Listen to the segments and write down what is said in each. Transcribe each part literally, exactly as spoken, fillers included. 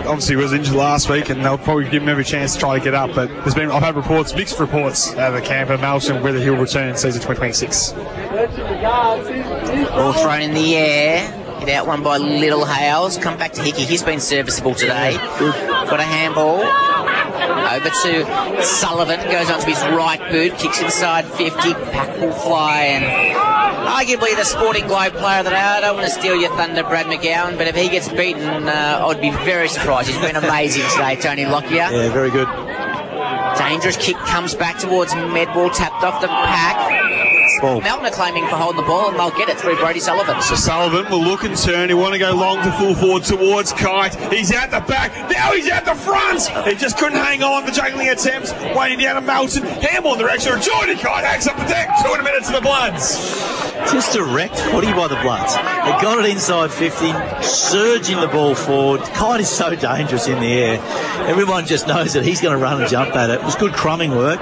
obviously was injured last week, and they'll probably give him every chance to try to get up. But there's been, I've had reports, mixed reports out of the camp of Melton whether he'll return in season twenty twenty-six. Ball thrown in the air. Get out one by Little Hales. Come back to Hickey. He's been serviceable today. Got a handball. Over to Sullivan. Goes onto his right boot. Kicks inside fifty. Pack will fly. And arguably the Sporting Globe player of the day. I don't want to steal your thunder, Brad McGowan, but if he gets beaten, uh, I'd be very surprised. He's been amazing today, Tony Lockyer. Yeah, very good. Dangerous kick comes back towards Medwall. Tapped off the pack. Ball. Melton are claiming for holding the ball, and they'll get it through Brody Sullivan. So Sullivan will look and turn. He want to go long to full forward towards Kite. He's out the back. Now he's out the front. He just couldn't hang on. The juggling attempts. Waiting down to Melton. Handball in the direction of Jordan Kite. Hangs up the deck. two hundred minutes to the Bloods. Just direct footy by the Bloods. They got it inside fifty, surging the ball forward. Kite is so dangerous in the air. Everyone just knows that he's going to run and jump at it. It was good crumbing work.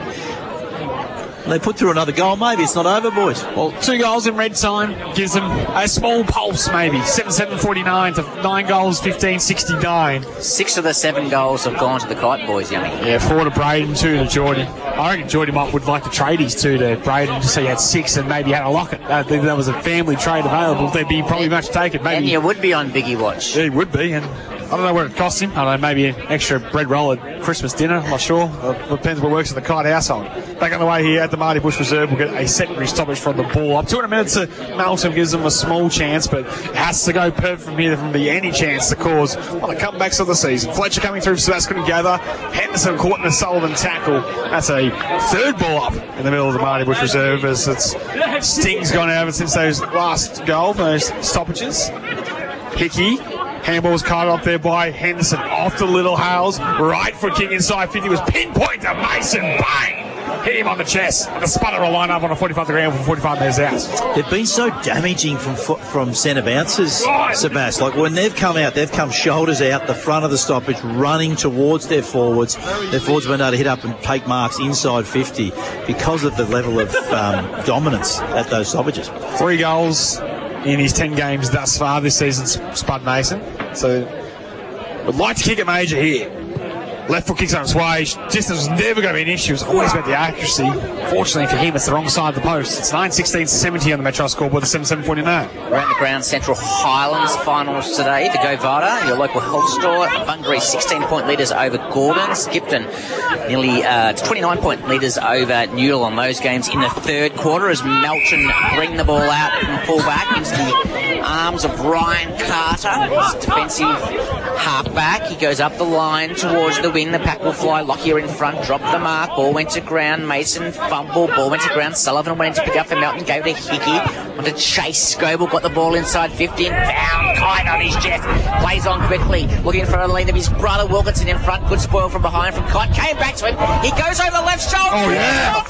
They put through another goal. Maybe it's not over, boys. Well, two goals in red time gives them a small pulse, maybe. seven seven forty-nine to nine goals, fifteen sixty-nine. Six of the seven goals have gone to the Kite boys, Young. Yeah, four to Braden, two to Geordie. I reckon Geordie might would like to trade his two to Braden just so he had six and maybe had a locket. I think that was a family trade available. They'd be probably much taken. Maybe. And you would be on Biggie Watch. Yeah, he would be. And I don't know what it cost him. I don't know, maybe an extra bread roll at Christmas dinner. I'm not sure. It depends what works in the Kite household. Back on the way here at the Marty Bush Reserve, we'll get a secondary stoppage from the ball up. two hundred minutes to Melton gives them a small chance, but it has to go perfect from here from be any chance to cause one of the comebacks of the season. Fletcher coming through, Sebastian couldn't gather. Henderson caught in a Sullivan tackle. That's a third ball up in the middle of the Marty Bush Reserve as it's Sting's gone over since those last goal, those stoppages. Hickey. Handball was caught off there by Henderson. Off to Little Hales. Right for a kick inside fifty was pinpoint to Mason. Bang! Hit him on the chest. And the sputter will line up on a forty-five to ground for forty-five metres out. They've been so damaging from from centre bounces, Sebas. Like when they've come out, they've come shoulders out the front of the stoppage, running towards their forwards. Their forwards have been able to hit up and take marks inside fifty because of the level of um, dominance at those stoppages. Three goals in his ten games thus far this season, Spud Mason. So, would like to kick it major here. Left foot kicks on its way. Distance was never going to be an issue. It was always about the accuracy. Fortunately for him, it's the wrong side of the post. It's nine sixteen seventy on the Metro scoreboard, the seven seven forty-nine. Around the ground, Central Highlands finals today for Govada, your local health store. Bunbury sixteen point leaders over Gordon. Skipton nearly uh, twenty-nine point leaders over Newell on those games in the third quarter as Melton bring the ball out from fullback into the arms of Ryan Carter, his defensive halfback. He goes up the line towards the wing. The pack will fly. Lockyer in front, dropped the mark. Ball went to ground. Mason fumble. Ball went to ground. Sullivan went in to pick up for Melton. Gave it to Hickey. On to Chase. Scoble got the ball inside fifty and found Kite on his chest. Plays on quickly. Looking for a lead of his brother Wilkinson in front. Good spoil from behind from Kite. Came back to him. He goes over the left shoulder. Oh, yeah.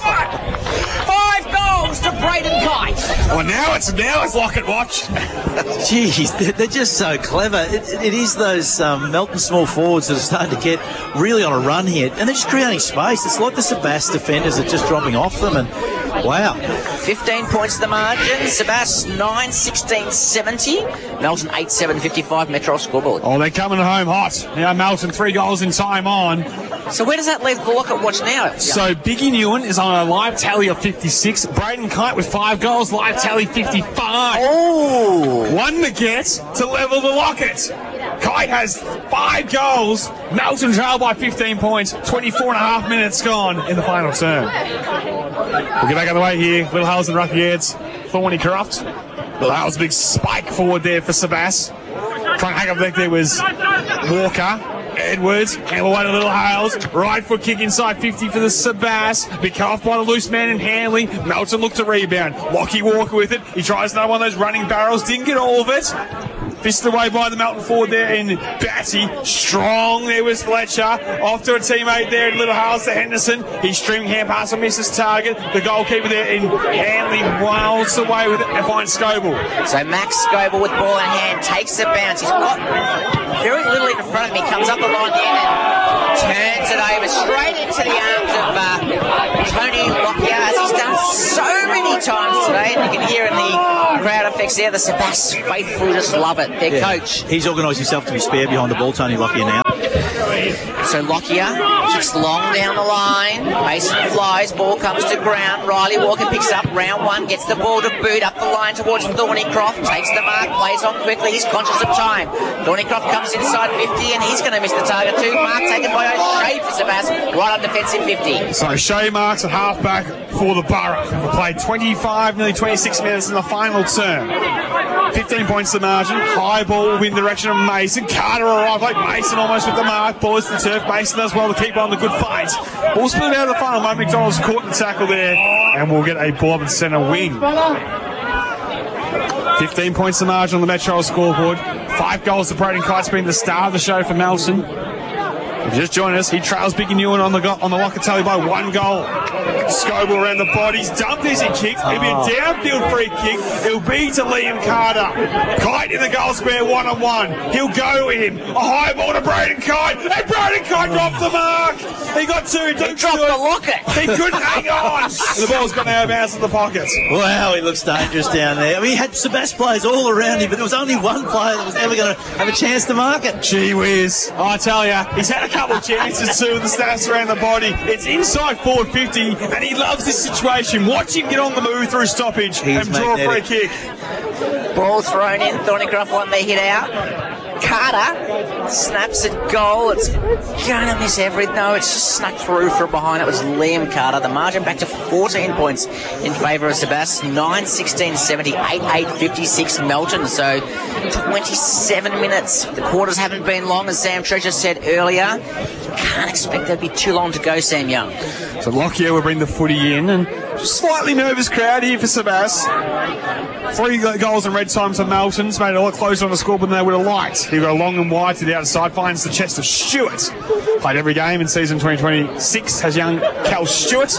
Five goals to Braden Kite. Well, now it's now it's lock and watch. Jeez, they're, they're just so clever. It, it is those um, Melton small forwards that are starting to get really on a run here, and they're just creating space. It's like the Sebas defenders are just dropping off them, and wow. fifteen points the margin. Sebas nine sixteen seventy. Melton eight seven fifty-five. Metro scoreboard. Oh, they're coming home hot. Now Melton three goals in time on. So where does that leave the lock at watch now? So Biggie Newen is on a live tally of fifty-six. Braden Kite with five goals, live tally fifty-five. Oh! One to get to level the locket. Kite has five goals. Melton trail by fifteen points. twenty-four and a half minutes gone in the final term. We'll get back on the way here. Little Hales and Rocky Heads. Thorny Croft. Little Hales, big spike forward there for Sebas. Trying to hang up back there was Walker. Edwards, handle away to Little Hales, right foot kick inside fifty for the Sebas, be cut off by the loose man in Hanley. Melton looked to rebound, Lockie Walker with it, he tries another one of those running barrels, didn't get all of it. Fisted away by the Melton forward there in Batty. Strong there was Fletcher. Off to a teammate there in Little Hales to Henderson. He's streaming hand pass and misses target. The goalkeeper there in Hanley wiles away with it and finds Scoble. So Max Scoble with ball in hand takes the bounce. He's got very little in front of him. He comes up the line there and turns it over straight into the arms of uh, Tony Lockyer, as he's done so many times today. And you can hear in the crowd effects there, the Sebas faithful just love it. Their yeah. coach. He's organised himself to be spare behind the ball, Tony Lockyer now. So Lockyer kicks long down the line. Mason flies. Ball comes to ground. Riley Walker picks up. Round one. Gets the ball to boot up the line towards Thornycroft. Takes the mark. Plays on quickly. He's conscious of time. Thornycroft comes inside fifty and he's going to miss the target too. Mark taken by O'Shea for Sebastian. Right on defensive fifty. So Shea Marks at halfback for the Borough. We played twenty-five, nearly twenty-six minutes in the final term. fifteen points to the margin. High ball will be in the direction of Mason. Carter arrived like Mason almost with the mark. Ball is to the turf. Mason does well to keep on the good fight. Ball split out of the final moment. McDonald's caught the tackle there and we'll get a ball up in centre wing. fifteen points to the margin on the Metro scoreboard. Five goals to Braden Kite's been the star of the show for Melton. If you just joined us, he trails Biggie Newen on the go- on the Locatelli by one goal. Scoble around the bodies, dumped as he kicks. It'll be a downfield free kick. It'll be to Liam Carter. Kite in the goal square, one on one. He'll go with him. A high ball to Braden Kite, and Braden Kite dropped the mark. He got two. He dropped the locket. He couldn't hang on. The ball's gone out of bounds in the pocket. Wow, he looks dangerous down there. I mean, he had Sebas players all around him, but there was only one player that was ever going to have a chance to mark it. Gee whiz. I tell you, he's had a couple of chances too with the stats around the body. It's inside forward fifty, and he loves this situation. Watch him get on the move through stoppage He's and draw magnetic. a free kick. Ball thrown in. Thornycroft won the hit out. Carter snaps at goal. It's going to miss everything. No, it's just snuck through from behind. It was Liam Carter. The margin back to fourteen points in favour of Sebastian. nine sixteen seventy, eight eight fifty-six Melton. So twenty-seven minutes. The quarters haven't been long, as Sam Treasure said earlier. Can't expect there'd be too long to go, Sam Young. So Lockyer will bring the footy in, and just slightly nervous crowd here for Sebas. Three goals in red time for Melton's made it a lot closer on the scoreboard than they would have liked. He got long and wide to the outside, finds the chest of Stewart. Played every game in season twenty twenty-six, has young Cal Stewart.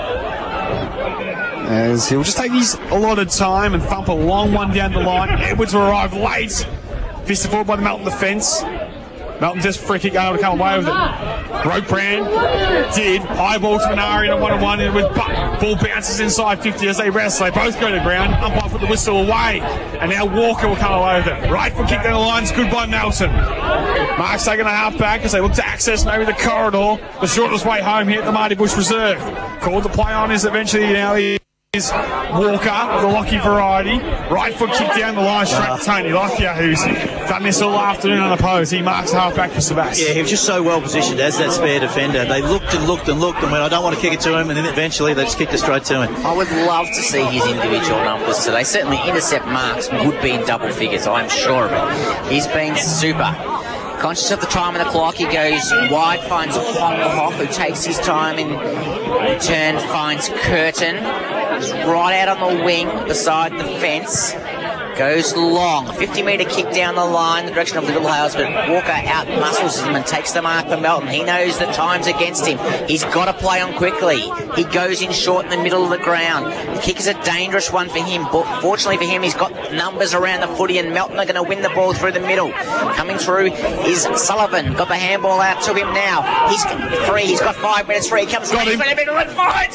As he'll just take his allotted time and thump a long one down the line. Edwards will arrive late. Fisted forward by the Melton defence. Melton just free kick able to come away with it. Broke Brand did. High ball to Minari in a one on one, and with ball bounces inside fifty as they wrestle. They both go to ground. Umpire put the whistle away, and now Walker will come away with it. Right foot kick down the line's good by Melton. Mark's taking a half back as they look to access maybe the corridor. The shortest way home here at the Marty Bush Reserve. Called to play on is eventually now he is Walker, the Lockie variety. Right foot kick down the line straight to Tony Lockyer, who's done this all afternoon unopposed. He marks half back for Sebastian. Yeah, he was just so well positioned as that spare defender. They looked and looked and looked and went, I don't want to kick it to him, and then eventually they just kicked it straight to him. I would love to see his individual numbers today. Certainly intercept marks would be in double figures, I'm sure of it. He's been super. Conscious of the time on the clock, he goes wide, finds Hongerhoff, who takes his time in return, finds Curtin. He's right out on the wing beside the fence. Goes long, fifty metre kick down the line, the direction of the Little Hales, but Walker out muscles him and takes the mark for Melton. He knows the time's against him. He's got to play on quickly. He goes in short in the middle of the ground. The kick is a dangerous one for him, but fortunately for him, he's got numbers around the footy, and Melton are going to win the ball through the middle. Coming through is Sullivan. Got the handball out to him now. He's free. He's got five minutes free. He comes Got free. him. He's got a middle and finds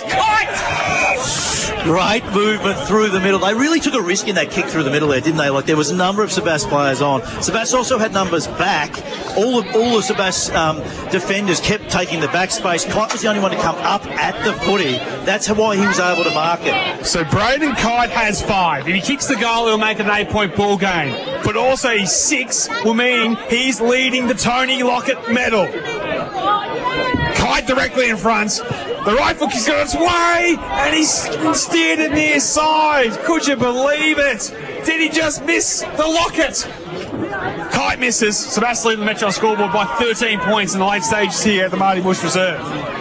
Kite. Great movement through the middle. They really took a risk in that kick through the middle there, didn't they? Like, there was a number of Sebas players on. Sebas also had numbers back. All of all the Sebas um, defenders kept taking the back space. Kite was the only one to come up at the footy. That's why he was able to mark it. So Braden Kite has five. If he kicks the goal, he'll make an eight-point ball game. But also his six will mean he's leading the Tony Lockett medal. Kite directly in front. The right foot has got its way, and he's steered it near side. Could you believe it? Did he just miss the Lockett? Kite misses. Sebastian leading the Metro scoreboard by thirteen points in the late stages here at the Marty Bush Reserve.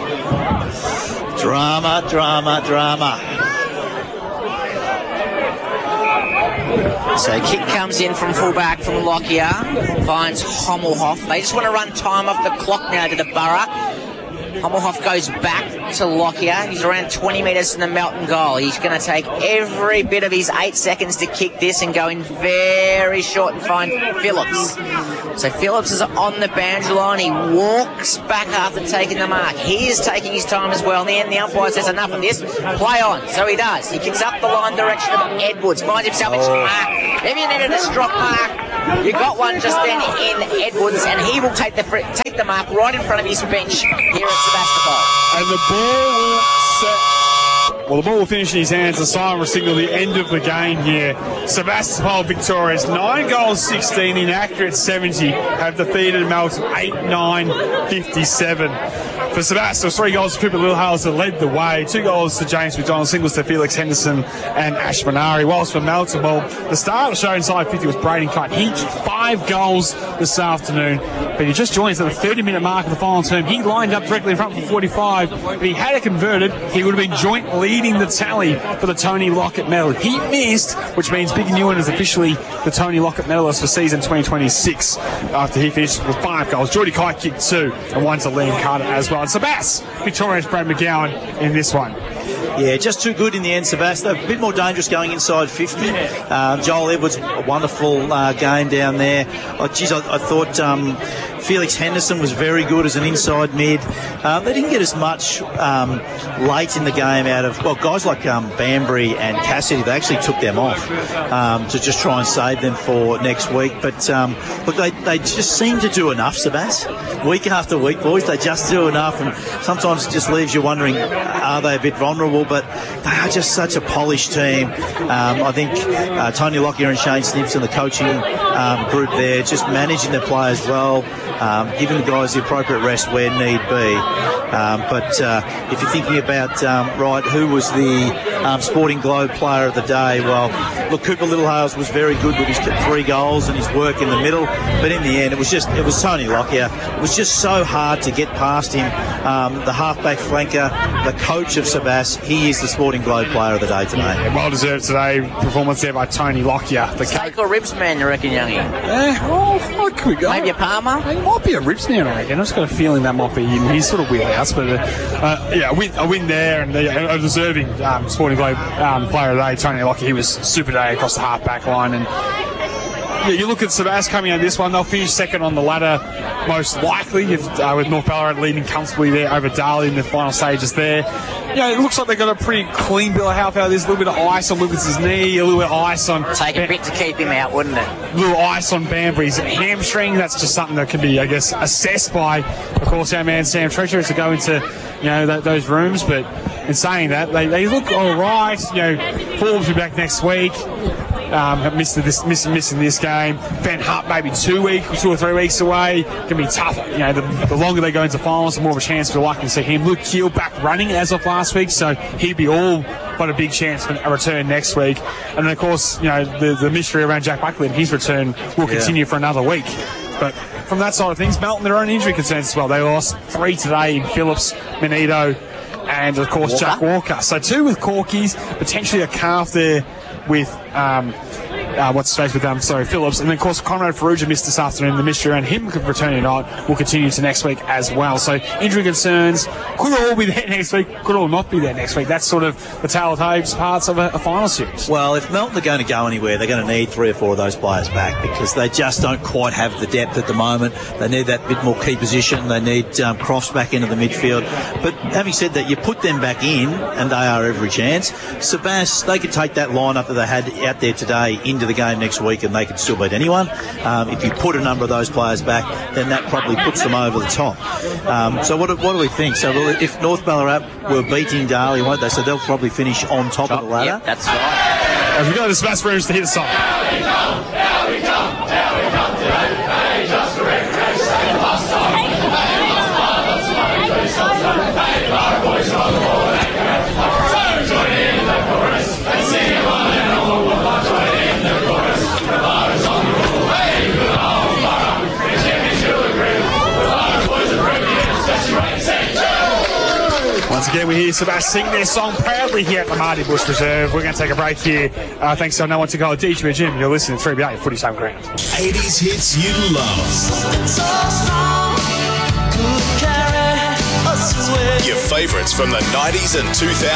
Drama, drama, drama. So kick comes in from fullback from Lockyer, finds Hommelhoff. They just want to run time off the clock now to the Borough. Hommelhoff goes back to Lockyer. He's around twenty metres from the Melton goal. He's going to take every bit of his eight seconds to kick this and go in very short and find Phillips. So Phillips is on the boundary line. He walks back after taking the mark. He is taking his time as well. In the end, the umpire says enough of this. Play on. So he does. He kicks up the line direction of Edwards. Finds himself in mark. Maybe he needed a strong mark. You got one just then in Edwards, and he will take the fr- take the mark right in front of his bench here at Sebastopol. And the ball will set. Well, the ball will finish in his hands. The siren will signal the end of the game here. Sebastopol victorious. nine goals, sixteen, inaccurate seventy, have defeated Melton eight nine fifty-seven. For Sebastopol, three goals to Cooper Littlehouse that led the way. Two goals to James McDonald, singles to Felix Henderson and Ash Manari. Whilst for Melton, well, the star of the show inside fifty was Braden Kite. He kicked five goals this afternoon. But he just joins at the thirty-minute mark of the final term. He lined up directly in front for forty-five. If he had it converted, he would have been joint leading the tally for the Tony Lockett medal. He missed, which means Big Newen is officially the Tony Lockett medalist for season twenty twenty-six after he finished with five goals. Geordie Kite kicked two and one to Liam Carter as well. And Sebas, victorious Brad McGowan in this one. Yeah, just too good in the end, Sebas. They're a bit more dangerous going inside fifty. Uh, Joel Edwards, a wonderful uh, game down there. Oh, geez, I, I thought um, Felix Henderson was very good as an inside mid. Uh, they didn't get as much um, late in the game out of, well, guys like um, Banbury and Cassidy. They actually took them off um, to just try and save them for next week. But um, look, they, they just seem to do enough, Sebas. Week after week, boys, they just do enough. And sometimes it just leaves you wondering, are they a bit vulnerable? But they are just such a polished team. Um, I think uh, Tony Lockyer and Shane Snips and the coaching um, group there just managing their players well, um, giving the guys the appropriate rest where need be. Um, but uh, if you're thinking about, um, right, who was the um, Sporting Globe player of the day? Well, look, Cooper Littlehales was very good with his three goals and his work in the middle. But in the end, it was just, it was Tony Lockyer. It was just so hard to get past him. Um, the halfback flanker, the coach of Sebas, he is the Sporting Globe player of the day today. Yeah, well deserved today. Performance there by Tony Lockyer. The Steak or ribs man, you reckon, Youngie? Eh, well, what could we go? Maybe a Palmer? He might be a ribs man, I reckon. I've just got a feeling that might be him. He's sort of wheelhouse, but uh, uh, yeah, a win, a win there, and uh, a deserving um, Sporting Globe um, player of the day, Tony Lockyer. He was super day across the half-back line, and yeah, you look at Sebas coming out of this one, they'll finish second on the ladder, most likely, if, uh, with North Ballarat leading comfortably there over Darley in the final stages there. You know, it looks like they've got a pretty clean bill of health out of this. A little bit of ice on Lucas's knee, a little bit of ice on... Take a bit to keep him out, wouldn't it? A little ice on Banbury's hamstring. That's just something that can be, I guess, assessed by, of course, our man Sam Treasurer to go into, you know, th- those rooms. But in saying that, they, they look all right. You know, Forbes will be back next week. Um, have missed this, miss, missing this game. Ben Hutt maybe two weeks, two or three weeks away. Can be tough. You know, the, the longer they go into finals, the more of a chance we're likely to see him. Luke Keel back running as of last week, so he'd be all but a big chance for a return next week. And then, of course, you know, the, the mystery around Jack Buckley and his return will continue yeah. for another week. But from that side of things, Melton, their own injury concerns as well. They lost three today in Phillips, Benito, and of course Walker. Jack Walker. So two with Corkies, potentially a calf there with um, uh, what's his face with um, sorry Phillips, and then of course Conrad Farrugia missed this afternoon. The mystery around him could return tonight will continue to next week as well. So injury concerns could all be there next week, could all not be there next week. That's sort of the tale of tapes parts of a, a final series. Well, if Melton are going to go anywhere, they're going to need three or four of those players back because they just don't quite have the depth at the moment. They need that bit more key position. They need um, Crofts back into the midfield. But having said that, you put them back in, and they are every chance. Sebas, they could take that lineup that they had out there today into the game next week, and they could still beat anyone. Um, if you put a number of those players back, then that probably puts them over the top. Um, so what, what do we think? So well, if North Ballarat were beating Darley, won't they? So they'll probably finish on top, top of the ladder. Yep, that's right. As we go to the Sebas rooms to hit the song. Here we come, here we come, here we come today. Hey, just a recreation, last time. Hey, last time, that's why we do something. Hey, our boys are on the board, and you're at the top. So join in the chorus, and sing along and all the fun. Join in the chorus, the bar is on the roll. Hey, good old bar, the champions will agree. The bar boys are bringing in, especially right, say, once again, we hear Sebas sing their song proudly here at the Marty Bush Reserve. We're going to take a break here. Uh, thanks to no one to call D J Jim. You're listening to three B A Footy's Home Ground. eighties hits you love. Your favourites from the nineties and two thousands.